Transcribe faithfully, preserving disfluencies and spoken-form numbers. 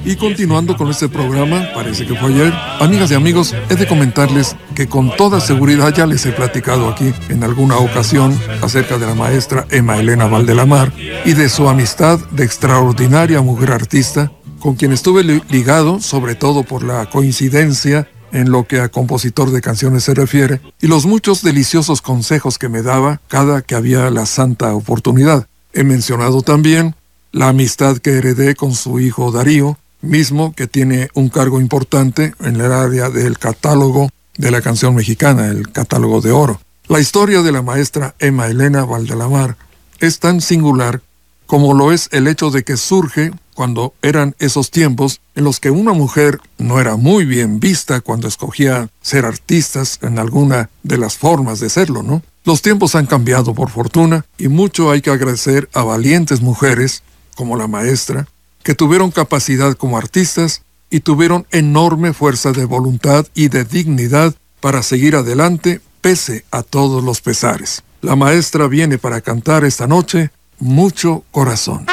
Y continuando con este programa, parece que fue ayer, amigas y amigos, he de comentarles que con toda seguridad ya les he platicado aquí en alguna ocasión acerca de la maestra Emma Elena Valdelamar y de su amistad de extraordinaria mujer artista, con quien estuve ligado, sobre todo por la coincidencia en lo que a compositor de canciones se refiere, y los muchos deliciosos consejos que me daba cada que había la santa oportunidad. He mencionado también la amistad que heredé con su hijo Darío, mismo que tiene un cargo importante en el área del catálogo de la canción mexicana, el catálogo de oro. La historia de la maestra Emma Elena Valdelamar es tan singular como lo es el hecho de que surge cuando eran esos tiempos en los que una mujer no era muy bien vista cuando escogía ser artistas en alguna de las formas de serlo, ¿no? Los tiempos han cambiado por fortuna y mucho hay que agradecer a valientes mujeres como la maestra, que tuvieron capacidad como artistas y tuvieron enorme fuerza de voluntad y de dignidad para seguir adelante pese a todos los pesares. La maestra viene para cantar esta noche Mucho Corazón.